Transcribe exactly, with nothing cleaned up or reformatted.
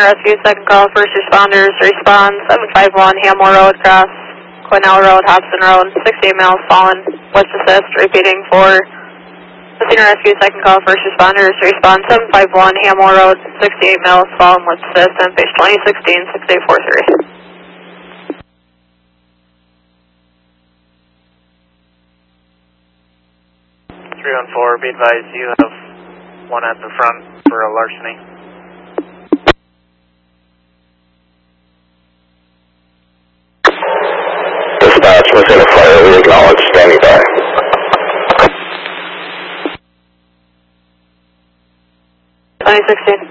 Athena Rescue, second call, first responders, respond seven five one Hammore Road, cross Quinnell Road, Hobson Road, sixty-eight miles fallen, west assist, repeating for Athena Rescue, second call, first responders, respond seven five one Hammore Road, sixty-eight miles fallen, west assist, and page twenty sixteen, six eight four three. three one four, be advised you have one at the front for a larceny. Dispatch, within a fire, we acknowledge, standing by. twenty sixteen.